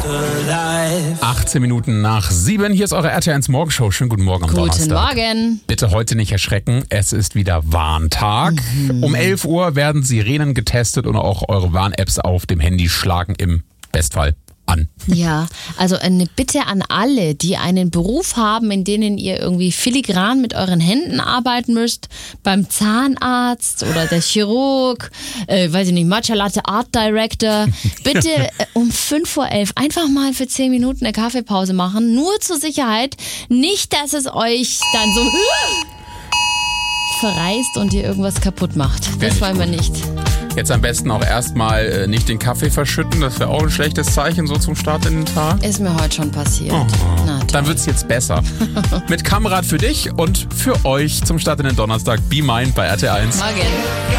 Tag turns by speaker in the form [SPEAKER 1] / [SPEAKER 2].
[SPEAKER 1] 18 Minuten nach 7. Hier ist eure RTL1 Morgenshow. Schönen guten Morgen am Donnerstag.
[SPEAKER 2] Guten Morgen.
[SPEAKER 1] Bitte heute nicht erschrecken. Es ist wieder Warntag. Um 11 Uhr werden Sirenen getestet und auch eure Warn-Apps auf dem Handy schlagen im Bestfall an.
[SPEAKER 2] Ja, also eine Bitte an alle, die einen Beruf haben, in denen ihr irgendwie filigran mit euren Händen arbeiten müsst, beim Zahnarzt oder der Chirurg, weiß ich nicht, Matcha Latte Art Director, bitte um 5:11 Uhr einfach mal für 10 Minuten eine Kaffeepause machen, nur zur Sicherheit, nicht, dass es euch dann so verreißt und ihr irgendwas kaputt macht. Das wollen wir nicht.
[SPEAKER 1] Jetzt am besten auch erstmal nicht den Kaffee verschütten, das wäre auch ein schlechtes Zeichen so zum Start in den Tag.
[SPEAKER 2] Ist mir heute schon passiert. Na,
[SPEAKER 1] dann wird's jetzt besser. Mit Kamerad für dich und für euch zum Start in den Donnerstag. Be Mine bei RTL1.
[SPEAKER 2] Morgen.